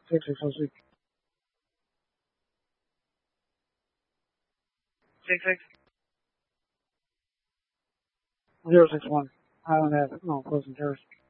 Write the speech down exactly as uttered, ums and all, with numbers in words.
six six oh six. Six six. Zero six one. Highland Ave, no, closing terrace.